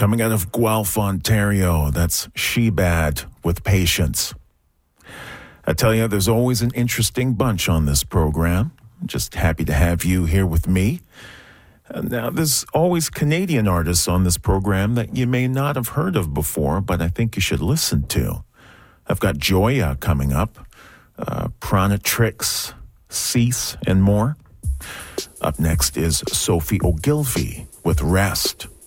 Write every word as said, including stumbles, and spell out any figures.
coming out of Guelph, Ontario. That's She Bad with Patience. I tell you, there's always an interesting bunch on this program. I'm just happy to have you here with me. And now, there's always Canadian artists on this program that you may not have heard of before, but I think you should listen to. I've got Joya coming up, uh, Pranatrix, Cease, and more. Up next is Sophie Ogilvie with Rest.